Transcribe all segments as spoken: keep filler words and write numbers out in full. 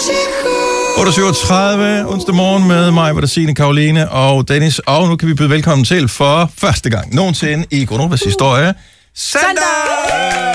otte syvogtredive onsdag morgen med mig, hvor der Signe, Karoline og Dennis. Og nu kan vi byde velkommen til for første gang nogensinde i Godnovas historie, Sander!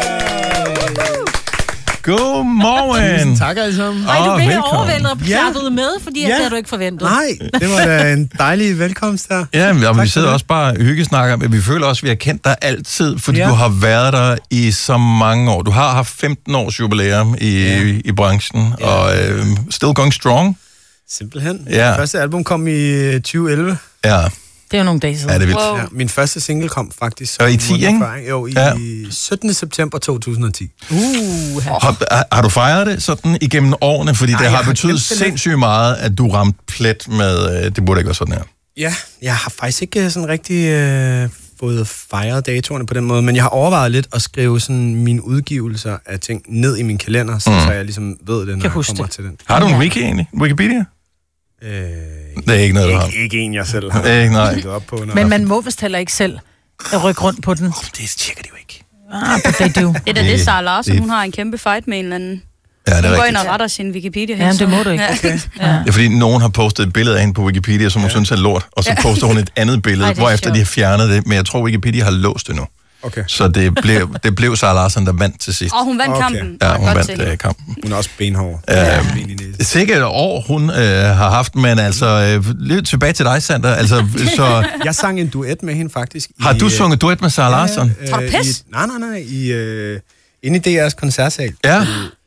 Godmorgen! Tusind tak alle sammen. Ej, du Åh, blev velkommen. overvældet og klappede ja. med, fordi ja. det havde du ikke forventet. Nej, det var da en dejlig velkomst der. Ja, men Tak vi sidder for det. også bare og hyggesnakker, men vi føler også, at vi har kendt dig altid, fordi Ja. du har været der i så mange år. Du har haft femten års jubilæum i, Ja. i, i branchen, Ja. og øh, still going strong. Simpelthen. Ja. Min første album kom i tyve elleve. Ja, Det er jo nogle dage siden. er det vildt. Wow. Ja, min første single kom faktisk. Og i nogle ti, måneder ikke? før, ikke? Jo, i Ja. syttende september to tusind og ti. Uh, Har, har, har du fejret det sådan igennem årene? Fordi Nej, det jeg har har betydet glemt det lidt. sindssygt meget, at du ramte plet med, øh, det burde ikke være sådan her. Ja, jeg har faktisk ikke sådan rigtig øh, fået fejret datoerne på den måde, men jeg har overvejet lidt at skrive sådan mine udgivelser af ting ned i min kalender, så, mm. så jeg ligesom ved det, når jeg huske kommer det. til den. Har du en wiki egentlig? Wikipedia? Øh, Det er ikke noget, du har. ikke, ikke en, jeg selv har Det er ikke noget. bygget op på. Når Men man må vist heller ikke selv rykke rundt på den. Det tjekker de jo ikke. Ah, but they do. Det er da Det- det, Sara Larsen, det- hun har en kæmpe fight med en eller anden. Ja, det Hun er går ind rigtigt. og retter sin Wikipedia. Ja, men det må du ikke. Ja. Okay. Ja. Det er fordi, nogen har postet et billede af hende på Wikipedia, som hun synes er lort, og så poster hun et andet billede, Ej, det er hvorefter sjovt. de har fjernet det. Men jeg tror, Wikipedia har låst det nu. Okay. Så det blev, det blev Sara Larsen, der vandt til sidst. Og hun vandt Okay. kampen. Ja, Og hun godt vandt til. øh, kampen. Hun er også benhård. Ja. Ja. Ben i næsen. Sikkert et år, hun øh, har haft, men altså, øh, lidt tilbage til dig, Sander. Altså, så Jeg sang en duet med hende faktisk. har i, du øh, sunget duet med Sara Larsen? øh, Tager du pis? i- Nej, nej, nej. I, øh, inde i D R's koncertsal. Ja.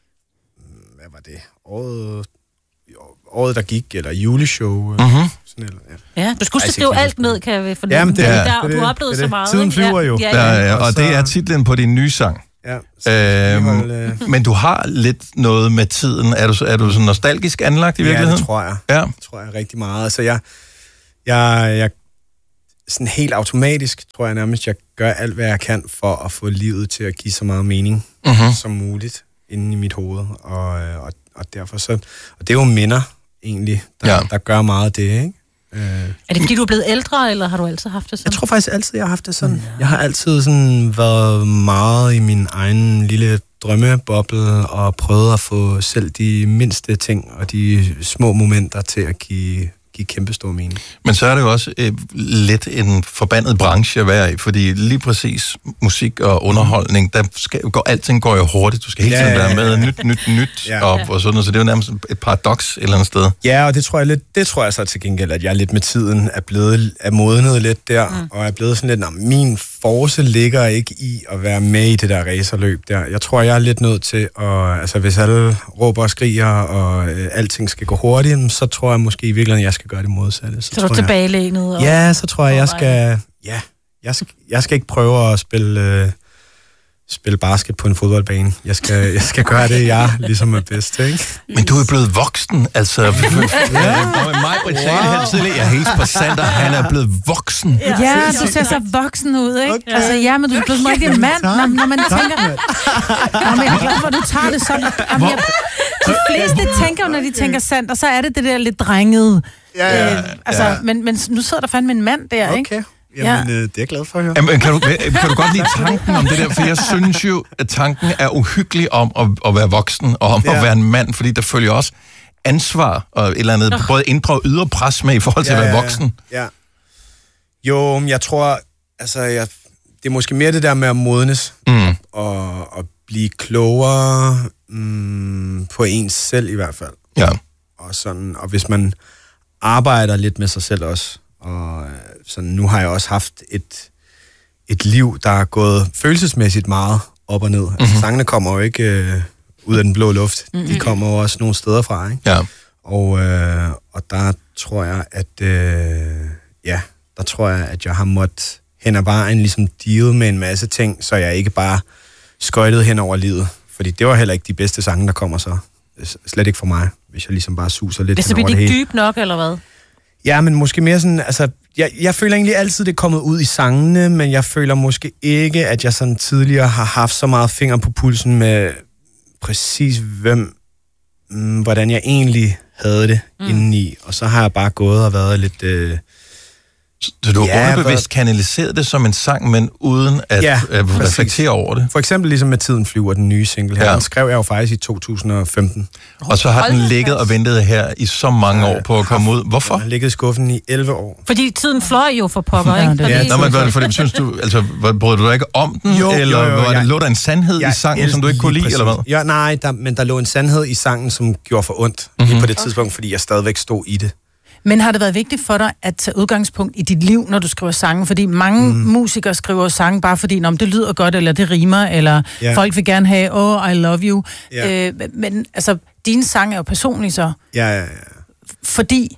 Hvad var det? Året, året der gik, eller juleshow. Mhm. Mm-hmm. Sådan, eller, ja. Ja, du skulle Ej, skrive sikkert. alt ned, kan jeg fornemme. Jamen, det er- der, det er du det. har oplevet Det er så det. meget. Tiden ikke? flyver ja. jo. Ja, ja. Ja, ja, Og og så- det er titlen på din nye sang. Ja, så Øhm, vi holde, øh, Men du har lidt noget med tiden. Er du, er du sådan nostalgisk anlagt i ja, virkeligheden? det tror jeg. Ja. Det tror jeg rigtig meget. Så jeg, jeg, jeg sådan helt automatisk, tror jeg nærmest, jeg gør alt, hvad jeg kan for at få livet til at give så meget mening Mhm. som muligt inde i mit hoved. Og, øh, og, og derfor så... Og det er jo minder, egentlig, der, Ja. der gør meget af det, ikke? Øh, Er det fordi, du er blevet ældre, eller har du altid haft det sådan? Jeg tror faktisk altid, jeg har haft det sådan. Jeg har altid sådan været meget i min egen lille drømmeboble og prøvet at få selv de mindste ting og de små momenter til at give, give kæmpestor mening. Men så er det jo også øh, lidt en forbandet branche at være i, fordi lige præcis musik og underholdning, der skal, går, alting går jo hurtigt. Du skal hele Ja, tiden ja, være med ja. nyt, nyt, nyt Ja. op og sådan noget, så det er jo nærmest et paradoks et eller andet sted. Ja, og det tror jeg lidt, det tror jeg så til gengæld, at jeg lidt med tiden er blevet er modnet lidt der, mm. og er blevet sådan lidt, nah, min force ligger ikke i at være med i det der racerløb der. Jeg tror, jeg er lidt nødt til at, altså hvis alle råber og skriger, og øh, alting skal gå hurtigt, så tror jeg måske i virkeligheden, jeg skal gøre det modsatte. Så er du tror jeg- tilbagelænet? Og... Ja, så tror jeg, jeg skal... Ja, jeg skal, jeg skal ikke prøve at spille, øh, spille basket på en fodboldbane. Jeg skal, jeg skal gøre det, jeg ligesom er bedst, ikke? Men du er blevet voksen, altså. Ja. Mig, Britt, sagde det helt tidligt. Jeg hilser på Sander, han er blevet voksen. Ja, du ser så voksen ud, ikke? Okay. Altså, ja, men du er blevet som rigtig en mand, når, når man tænker... Nå, men jeg er glad for, at du tager det sådan. Jamen, jeg, de fleste tænker jo, når de tænker sandt, og så er det det der lidt drengede. Ja, ja, Øh, altså, ja. men, men nu sidder der fandme en mand der, ikke? Okay. Jamen, øh, det er jeg glad for at høre. Jamen, kan, du, kan du godt lide tanken om det der? For jeg synes jo, at tanken er uhyggelig om at, at være voksen, og om ja. Ja. at være en mand, fordi der følger også ansvar og et eller andet, både indre og ydre pres med i forhold til at være voksen. Ja. Jo, men jeg tror, altså, jeg, det er måske mere det der med at modnes, Mm. og, og blive klogere mm, på ens selv i hvert fald. Ja. Og, sådan, og hvis man arbejder lidt med sig selv også, og øh, sådan, nu har jeg også haft et, et liv, der er gået følelsesmæssigt meget op og ned. Mm-hmm. Altså, sangene kommer jo ikke øh, ud af den blå luft. Mm-hmm. De kommer jo også nogle steder fra, ikke? Ja. Og, øh, og der tror jeg, at øh, ja, der tror jeg, at jeg har måttet hen ad vejen ligesom deal med en masse ting, så jeg ikke bare skøjtede hen over livet. Fordi det var heller ikke de bedste sange, der kommer så. Slet ikke for mig, hvis jeg ligesom bare suser lidt Det hen bliver over det det ikke hele. dybt nok, eller hvad? Ja, men måske mere sådan, altså, jeg, jeg føler egentlig altid, det er kommet ud i sangene, men jeg føler måske ikke, at jeg sådan tidligere har haft så meget finger på pulsen med præcis hvem, mm, hvordan jeg egentlig havde det mm. indeni. Og så har jeg bare gået og været lidt, øh, Så du har Ja, underbevidst for- kanaliseret det som en sang, men uden at, Ja, at præcis. reflektere over det. For eksempel ligesom med Tiden flyver, den nye single her. Ja. Den skrev jeg jo faktisk i to tusind og femten. Og så har Hold den da ligget fast. og ventet her i så mange år på at komme ud. Hvorfor? Den har ligget i skuffen i elleve år. Fordi tiden fløj jo for pokker, Ja, ikke? det er Fordi, det. Nå, men var det fordi, synes du, altså, var- brød du dig ikke om den, Jo, eller jo, jo, var det, jeg- lå der en sandhed Jeg i sangen, som du ikke kunne lige lide, eller hvad? præcis. Ja, nej, der, men der lå en sandhed i sangen, som gjorde for ondt Mhm. mm-hmm. på det tidspunkt, fordi jeg stadigvæk stod i det. Men har det været vigtigt for dig at tage udgangspunkt i dit liv, når du skriver sange? Fordi mange mm. musikere skriver sange bare fordi, om det lyder godt, eller det rimer, eller Ja. folk vil gerne have, oh, I love you. Ja. Øh, men altså, dine sange er jo personlige så, Ja, ja, ja. fordi...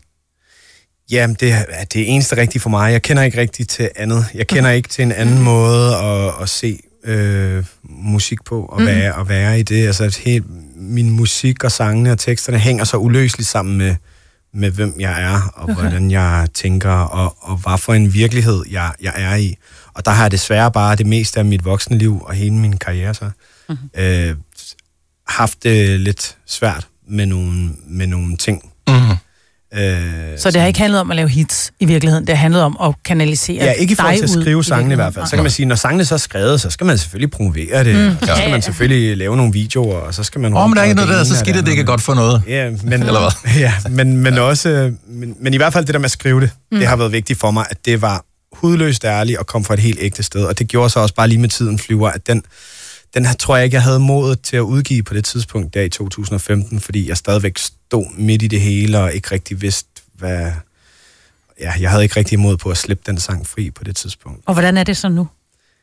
Jamen, det er det er eneste rigtige for mig. Jeg kender ikke rigtig til andet. Jeg kender ikke til en anden måde at, at se øh, musik på og være, og være i det. Altså, helt, min musik og sangene og teksterne hænger så uløseligt sammen med, med hvem jeg er, og hvordan jeg tænker, og, og hvad for en virkelighed jeg, jeg er i. Og der har jeg desværre bare det meste af mit voksne liv og hele min karriere så mm-hmm. øh, haft det lidt svært med nogle, med nogle ting. Mm-hmm. Øh, Så det har ikke handlet om at lave hits i virkeligheden, det har handlet om at kanalisere Ja, ikke i forhold til at dig ud skrive sangene i virkeligheden. hvert fald. Så kan man sige, når sangene så er skrevet, så skal man selvfølgelig promovere det. Mm. Og så skal man selvfølgelig lave nogle videoer, og så skal man... Åh, men der er ikke rundt noget og der, så ene og skidt, at det ikke er andet. godt for noget. Ja, men, Eller hvad? Ja, men, men også... Men, men i hvert fald det der med at skrive det, mm. det har været vigtigt for mig, at det var hudløst ærligt og kom fra et helt ægte sted. Og det gjorde så også bare lige med Tiden flyver, at den... Den her, tror jeg ikke, jeg havde modet til at udgive på det tidspunkt, der i to tusind og femten, fordi jeg stadigvæk stod midt i det hele, og ikke rigtig vidste, hvad... Ja, jeg havde ikke rigtig mod på at slippe den sang fri på det tidspunkt. og hvordan er det så nu?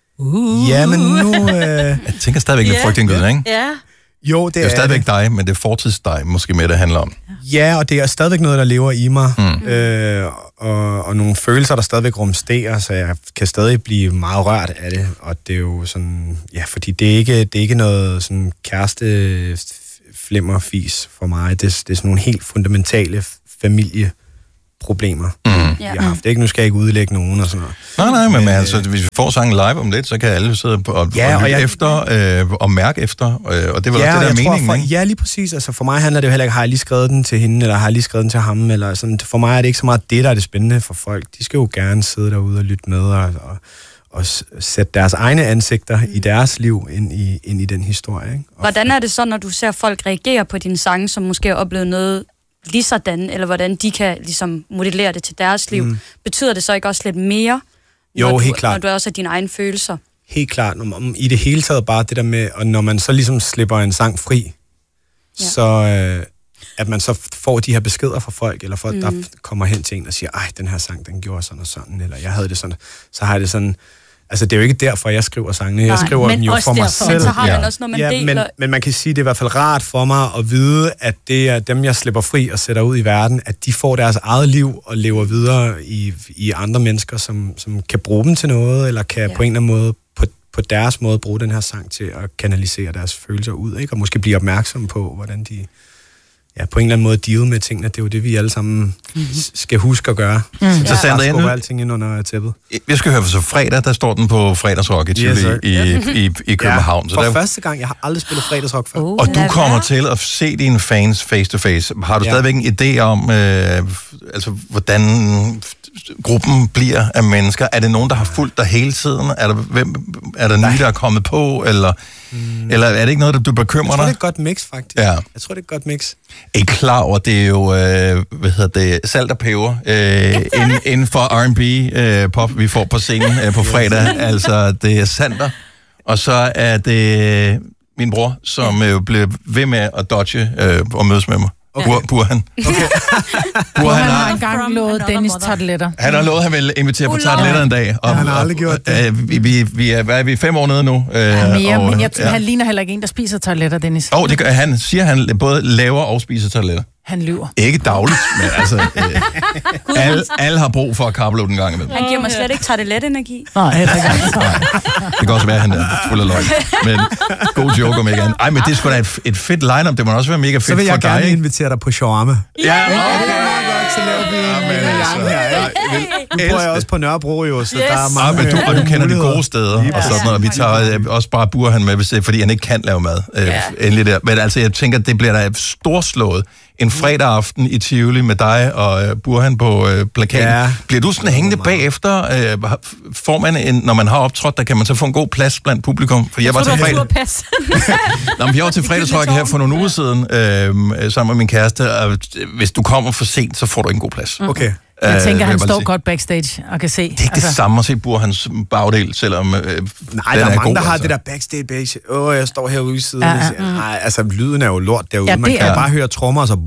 Uh. Ja, men nu... Øh, Jeg tænker stadigvæk lidt Ja. frygtindgydende, ikke? Ja. jo, det, Det er jo stadigvæk dig, men det er fortidsdig måske mere, det handler om. Ja, og det er stadigvæk noget, der lever i mig. Mm. Øh, og, og nogle følelser, der stadigvæk rumsterer, så jeg kan stadig blive meget rørt af det. Og det er jo sådan... Ja, fordi det er ikke, det er ikke noget sådan kæreste flimmerfis for mig. Det, det er sådan nogle helt fundamentale familieproblemer, Mm. jeg har haft. Ikke? Nu skal jeg ikke udlægge nogen og sådan noget. Nej, nej, men, men Men, altså, hvis vi får sangen live om lidt, så kan alle sidde på, og, Ja, og og lytte jeg- efter øh, og mærke efter, øh, og det var Ja, også og det, der er jeg tror, meningen, for, ikke? ja, lige præcis. Altså, for mig handler det jo heller ikke, har jeg lige skrevet den til hende, eller har jeg lige skrevet den til ham, eller sådan. For mig er det ikke så meget det, der er det spændende for folk. De skal jo gerne sidde derude og lytte med, og, og, og s- sætte deres egne ansigter i deres liv ind i, ind i den historie. Ikke? Og Hvordan er det så, når du ser folk reagere på dine sange, som måske har oplevet noget lige sådan, eller hvordan de kan ligesom modellere det til deres liv? Mm. Betyder det så ikke også lidt mere, Jo, når, du, helt klart. når du også har dine egne følelser? Helt klart. Om- om- I det hele taget bare det der med, og når man så ligesom slipper en sang fri, Ja. så øh, at man så får de her beskeder fra folk, eller folk, mm. der kommer hen til en og siger, ej, den her sang, den gjorde sådan og sådan, eller jeg havde det sådan, så har jeg det sådan, altså det er jo ikke derfor, jeg skriver sangene, jeg Nej, skriver men dem jo også for mig derfor. selv. Men så har man Ja. også noget, man Ja, deler. men, men man kan sige, det er i hvert fald rart for mig at vide, at det er dem, jeg slipper fri og sætter ud i verden, at de får deres eget liv og lever videre i, i andre mennesker, som, som kan bruge dem til noget, eller kan Ja. ja. på en eller anden måde, på, på deres måde, bruge den her sang til at kanalisere deres følelser ud, ikke? Og måske blive opmærksom på, hvordan de ja, på en eller anden måde deal med tingene. Det er jo det, vi alle sammen mm-hmm. skal huske at gøre. Mm. Så, Så Sandra, bare jeg skubber nu- alting ind under tæppet. Jeg skal høre, for så fredag, der står den på fredagsrock i Tivoli Yes, sir. i, i, i København. Ja, Så for der, første gang, jeg har aldrig spillet fredagsrock før. Oh. og du Lad kommer være. til at se dine fans face to face. Har du Ja. stadigvæk en idé om, øh, altså, hvordan gruppen bliver af mennesker? Er det nogen, der har fulgt dig hele tiden? Er der, hvem, er der nye, der er kommet på? Eller, mm. eller er det ikke noget, der du Jeg bekymrer tror, det er dig? et godt mix, faktisk. Ja. Jeg tror, det er et godt mix. Er I klar over, det er jo, øh, hvad hedder det, salt og peber øh, inden, inden for R and B øh, pop, vi får på scenen øh, på fredag. Altså, det er Sander, og så er det min bror, som øh, blev ved med at dodge øh, og mødes med mig. Okay. Bur, Burhan. Okay. Burhan Han har har, engang From lovet another Dennis mother. tarteletter. han har lovet, at han vil invitere på Ulla. tarteletter en dag. Og, Han har aldrig gjort det. Øh, vi, vi, vi, er, hvad er vi, fem år nede nu? Øh, Ja, mere, og, men jeg, ja. han ligner heller ikke en, der spiser tarteletter, Dennis. Og det gør, han siger, at han både laver og spiser tarteletter. Han lyver. Ikke dagligt, men altså, øh, alle, alle har brug for at karble en gang imellem. Han giver mig slet ikke tartelet-energi. Nej, heller ikke. Det kan også være, at han er fuld af løgn. Men god joke om ikke andet. Ej, men det er sgu da et, et fedt line-up. Det må også være mega fedt Så vil for jeg dig, gerne ikke? invitere dig på shawarma. Ja, okay. så laver vi en lille hjerne her, ikke? Nu bor jeg også på Nørrebro, jo, så yes. der er mange... Ah, men du, og du kender de gode steder, ja. Og sådan noget. Vi tager øh, også bare Burhan med, hvis, fordi han ikke kan lave mad. Øh, ja. Endelig der. Men altså, jeg tænker, det bliver da storslået. En fredag aften i Tivoli med dig og øh, Burhan på øh, plakaten. Ja. Bliver du sådan hængende bagefter? Øh, får man en, når man har optrådt, der kan man så få en god plads blandt publikum? For jeg, jeg var tror, til fredag. Nå, men jeg var til fredagsrøg her for nogle uger siden, øh, sammen med min kæreste, og hvis du kommer for sent, så får du en god plads. Okay. Jeg tænker, øh, han jeg står sige. godt backstage og kan se. Det er ikke altså. Det samme at se Burhans bagdel, selvom øh, nej, den der er, er mange, god, der har altså. det der backstage base. Åh, jeg står herude i siden. Ja, Ja, ja. nej, altså, lyden er jo lort derude. Ja, man kan er. bare høre trommer, og så...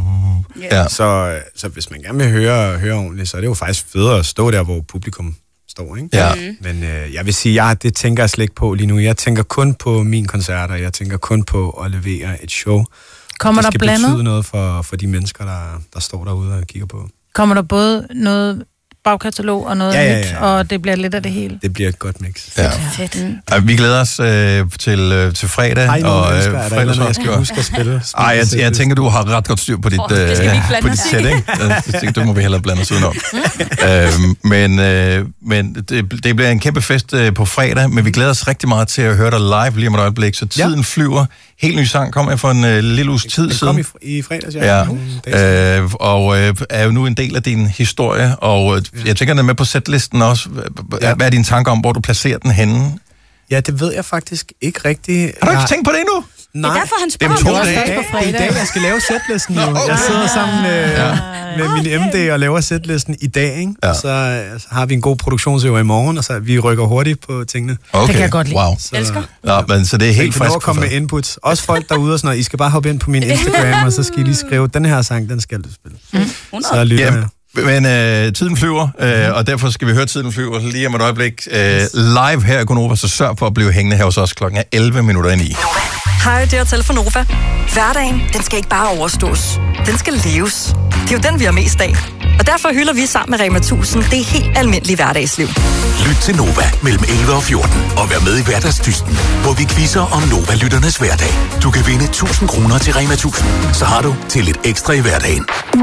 Ja. Så, så hvis man gerne vil høre, høre ordentligt, så er det jo faktisk federe at stå der, hvor publikum står, ikke? Ja. Men øh, jeg vil sige, jeg, det tænker jeg slet ikke på lige nu. Jeg tænker kun på mine koncerter. Jeg tænker kun på at levere et show. Kommer det der skal blandet? betyde noget for, for de mennesker, der, der står derude og kigger på. Kommer der både noget bagkatalog og noget Ja, ja, ja, nyt, ja. og det bliver lidt af det hele? Det bliver et godt mix. Ja. Fedt. Ja, vi glæder os øh, til, øh, til fredag. Ej, nu og, ønsker jeg, der er noget, jeg skal fredagsrock. huske at spille. Ej, jeg, jeg tænker, du har ret godt styr på dit, Åh, det skal vi ikke blande på dit os i. sæt, ikke? Jeg tænker, det må vi hellere blande os udenom. øhm, men øh, men det, det bliver en kæmpe fest øh, på fredag, men vi glæder os rigtig meget til at høre dig live lige om et øjeblik, så tiden ja. flyver. Helt ny sang kom jeg for en øh, lille uges tid det siden. kom i, i fredags, ja. ja. Øh, og øh, er jo nu en del af din historie, og øh, jeg tænker, den er med på setlisten også. Ja. Hvad er dine tanker om, hvor du placerer den henne? Ja, det ved jeg faktisk ikke rigtigt. Har du ikke Jeg- tænkt på det endnu? Nej. Det er derfor, han Det er spørger to om dage. det. Det er, det er i dag, jeg skal lave setlisten jo. Nå, okay. Jeg sidder sammen med, ja. med min M D og laver setlisten i dag, ikke? Ja. Og så, så har vi en god produktionsøver i morgen, og så vi rykker hurtigt på tingene. Okay. Det kan jeg godt lide. Wow. Så, Elsker. Nå, men så det er så I helt kan nå frisk. at komme med inputs. Også folk derude og sådan noget. I skal bare hoppe ind på min Instagram, og så skal I lige skrive, den her sang, den skal du spille. Mm. Så lytter Ja, jeg. men øh, tiden flyver, øh, og derfor skal vi høre Tiden flyver lige om et øjeblik øh, live her i Gonova, så sørg for at blive hængende her hos os. Klokken er elleve minutter i ni. Hej, det er Tele for Nova. Hverdagen, den skal ikke bare overstås. Den skal leves. Det er jo den, vi har mest af. Og derfor hylder vi sammen med Rema tusind det helt almindelige hverdagsliv. Lyt til Nova mellem elleve og fjorten og vær med i Hverdagsdysten, hvor vi quizzer om Nova-lytternes hverdag. Du kan vinde tusind kroner til Rema tusind, så har du til lidt ekstra i hverdagen.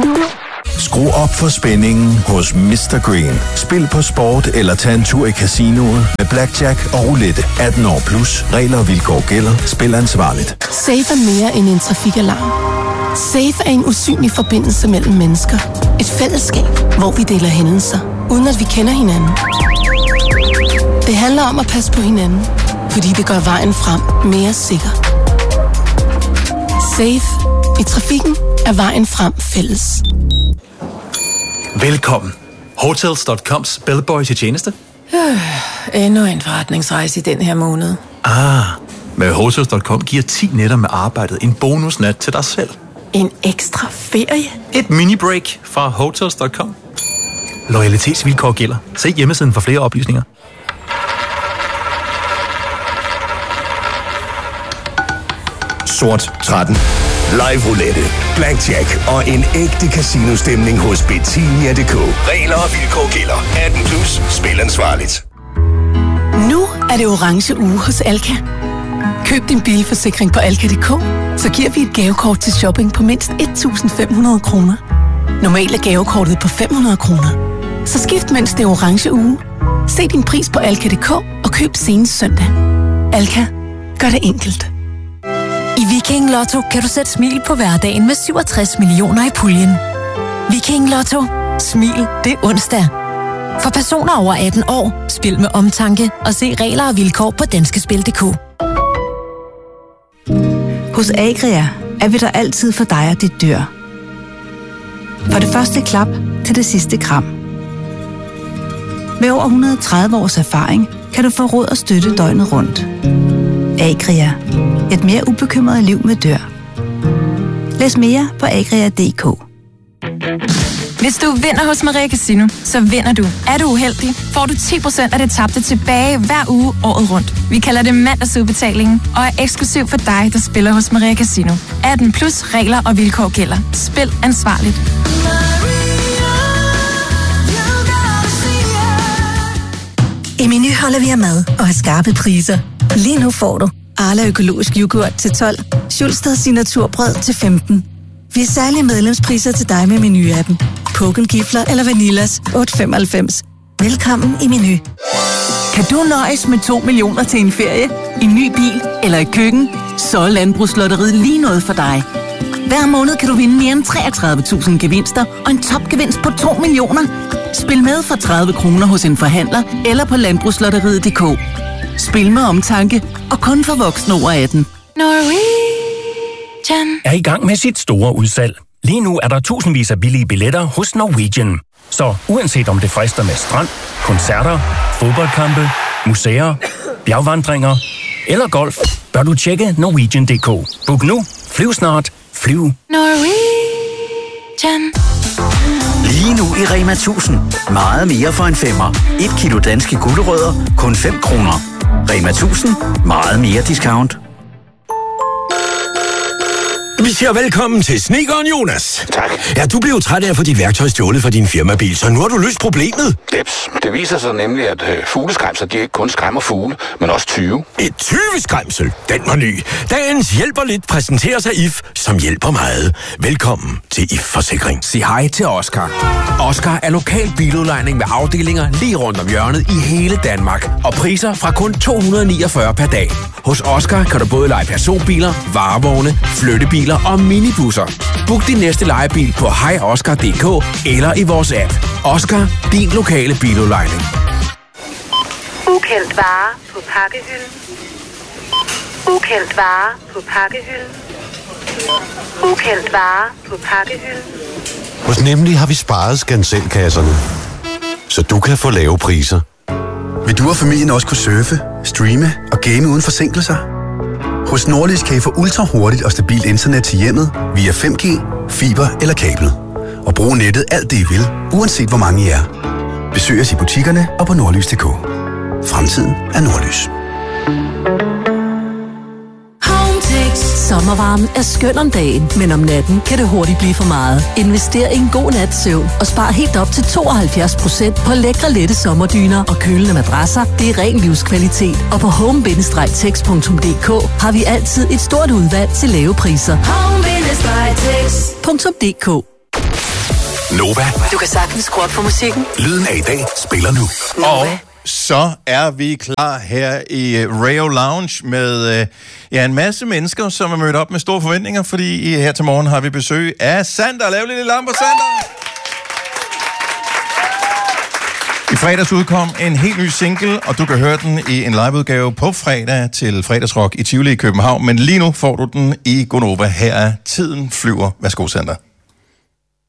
Skru op for spændingen hos mister Green. Spil på sport eller tag en tur i casinoet med blackjack og roulette. atten år plus. Regler og vilkår gælder. Spil ansvarligt. Safe er mere end en trafikalarm. Safe er en usynlig forbindelse mellem mennesker. Et fællesskab, hvor vi deler hændelser, uden at vi kender hinanden. Det handler om at passe på hinanden, fordi det gør vejen frem mere sikker. Safe. I trafikken er vejen frem fælles. Velkommen. Hotels punktum coms bellboy til tjeneste. Endnu en forretningsrejse i den her måned. Ah, med Hotels punktum com giver ti nætter med arbejdet en bonusnat til dig selv. En ekstra ferie? Et mini-break fra Hotels punktum com. Loyalitetsvilkår gælder. Se hjemmesiden for flere oplysninger. Sort tretten. Live roulette, blackjack og en ægte casino-stemning hos Betinia punktum d k. Regler og vilkår gælder. atten plus. Spil ansvarligt. Nu er det orange uge hos Alka. Køb din bilforsikring på alka punktum d k, så giver vi et gavekort til shopping på mindst et tusind fem hundrede kroner. Normalt er gavekortet på fem hundrede kroner. Så skift mens det er orange uge. Se din pris på alka punktum d k og køb senest søndag. Alka. Gør det enkelt. I Viking Lotto kan du sætte smil på hverdagen med syvogtres millioner i puljen. Viking Lotto. Smil, det er onsdag. For personer over atten år, spil med omtanke og se regler og vilkår på danskespil punktum d k. Hos Agria er vi der altid for dig og dit dyr. For det første klap til det sidste kram. Med over et hundrede og tredive års erfaring kan du få råd og støtte døgnet rundt. Agria. Et mere ubekymret liv med dyr. Læs mere på agria punktum d k. Hvis du vinder hos Maria Casino, så vinder du. Er du uheldig, får du ti procent af det tabte tilbage hver uge året rundt. Vi kalder det mandagsudbetalingen og er eksklusiv for dig, der spiller hos Maria Casino. atten plus regler og vilkår gælder. Spil ansvarligt. I Meny holder vi af mad og har skarpe priser. Lige nu får du Arla økologisk yoghurt til tolv, Schulsteds signaturbrød til femten. Vi har særlige medlemspriser til dig med Meny-appen. Pågen-gifler eller Vanillas otte femoghalvfems. Velkommen i Meny. Kan du nøjes med to millioner til en ferie, en ny bil eller et køkken? Så er Landbrugslotteriet lige noget for dig. Hver måned kan du vinde mere end treogtredive tusind gevinster og en topgevinst på to millioner. Spil med for tredive kroner hos en forhandler eller på landbrugslotteriet punktum d k. Spil med omtanke og kun for voksne over atten. Norwegian er i gang med sit store udsalg. Lige nu er der tusindvis af billige billetter hos Norwegian. Så uanset om det frister med strand, koncerter, fodboldkampe, museer, bjergvandringer eller golf, bør du tjekke Norwegian punktum d k. Book nu, flyv snart, flyv. Norwegian. Lige nu i Rema tusind. Meget mere for en femmer. Et kilo danske gulerødder, kun fem kroner. Rema tusind. Meget mere discount. Vi siger velkommen til snedkeren Jonas. Tak. Ja, du blev jo træt af at få dit værktøj stjålet fra din firmabil, så nu har du løst problemet. Deps, det viser sig nemlig, at øh, fugleskræmser, de ikke kun skræmmer fugle, men også tyve. Et tyveskræmsel? Den var ny. Dagens hjælper lidt præsenterer sig I F, som hjælper meget. Velkommen til I F Forsikring. Sig hej til Oscar. Oscar er lokal biludlejning med afdelinger lige rundt om hjørnet i hele Danmark. Og priser fra kun to hundrede niogfyrre per dag. Hos Oscar kan du både leje personbiler, varevogne, flyttebiler og minibusser. Book din næste lejebil på hej oscar punktum d k eller i vores app. Oscar, din lokale biludlejning. Ukendt vare på pakkehylden. Ukendt vare på pakkehylden. Ukendt vare på pakkehylden. Hos Nemlig har vi sparet skanselkasserne, så du kan få lave priser. Vil du og familien også kunne surfe, streame og game uden forsinkelser? Hos Nordlys kan I få ultra hurtigt og stabilt internet til hjemmet via fem G, fiber eller kabel. Og bruge nettet alt det I vil, uanset hvor mange I er. Besøg os i butikkerne og på nordlys punktum d k. Fremtiden er Nordlys. Sommervarmen er skøn om dagen, men om natten kan det hurtigt blive for meget. Invester i en god nats søvn og spar helt op til tooghalvfjerds procent på lækre lette sommerdyner og kølende madrasser. Det er ren livskvalitet. Og på home bindestreg text punktum d k har vi altid et stort udvalg til lave priser. home bindestreg text punktum d k. Nova. Du kan sagtens skrue op for musikken. Lyden af i dag spiller nu. Og så er vi klar her i Rayo Lounge med øh, ja, en masse mennesker, som er mødt op med store forventninger, fordi her til morgen har vi besøg af Sander. Lav lidt lamper, Sander! I fredags udkom en helt ny single, og du kan høre den i en liveudgave på fredag til fredagsrock i Tivoli i København. Men lige nu får du den i Gonova. Her er Tiden flyver. Værsgo, Sander.